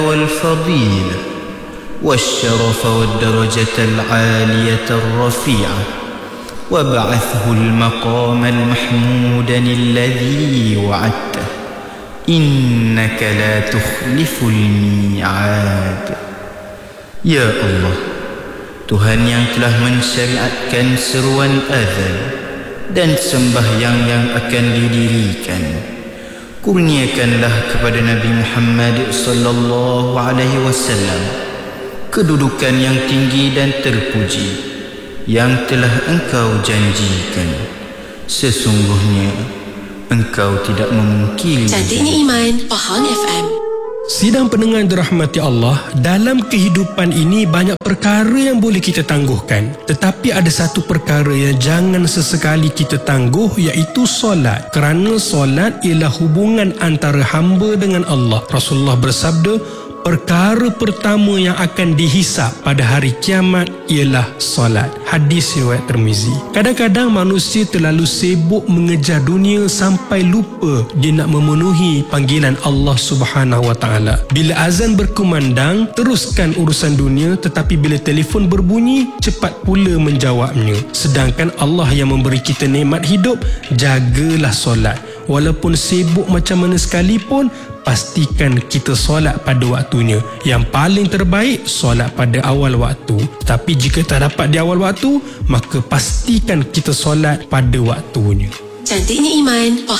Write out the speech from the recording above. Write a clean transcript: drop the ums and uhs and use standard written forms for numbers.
والفضيلة والشرف والدرجة العالية الرفيعة وابعثه المقام المحمود الذي وعدته إنك لا تخلف الميعاد. Ya Allah, Tuhan yang telah mensyariatkan seruan azan dan sembahyang yang akan didirikan, kurniakanlah kepada Nabi Muhammad sallallahu alaihi wasallam kedudukan yang tinggi dan terpuji yang telah Engkau janjikan. Sesungguhnya Engkau tidak memungkiri. Cantiknya Iman, Pahang FM. Sidang pendengar dirahmati Allah, dalam kehidupan ini banyak perkara yang boleh kita tangguhkan. Tetapi ada satu perkara yang jangan sesekali kita tangguh, iaitu solat. Kerana solat ialah hubungan antara hamba dengan Allah. Rasulullah bersabda, perkara pertama yang akan dihisap pada hari kiamat ialah solat. Hadis riwayat Tirmizi. Kadang-kadang manusia terlalu sibuk mengejar dunia sampai lupa dia nak memenuhi panggilan Allah Subhanahu Wa Taala. Bila azan berkumandang, teruskan urusan dunia, tetapi bila telefon berbunyi, cepat pula menjawabnya. Sedangkan Allah yang memberi kita nikmat hidup, jagalah solat. Walaupun sibuk macam mana sekalipun, pastikan kita solat pada waktunya. Yang paling terbaik, solat pada awal waktu. Tapi jika tak dapat di awal waktu, maka pastikan kita solat pada waktunya. Cantiknya Iman, Pahang